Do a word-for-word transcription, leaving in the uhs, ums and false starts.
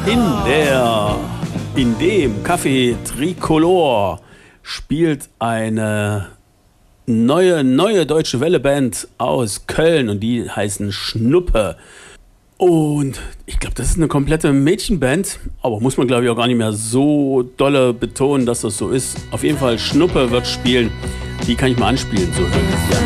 In der, in dem Café Tricolor spielt eine neue, neue deutsche Welle-Band aus Köln und die heißen Schnuppe. Und ich glaube, das ist eine komplette Mädchenband, aber muss man glaube ich auch gar nicht mehr so dolle betonen, dass das so ist. Auf jeden Fall Schnuppe wird spielen, die kann ich mal anspielen, so hören wir sie an.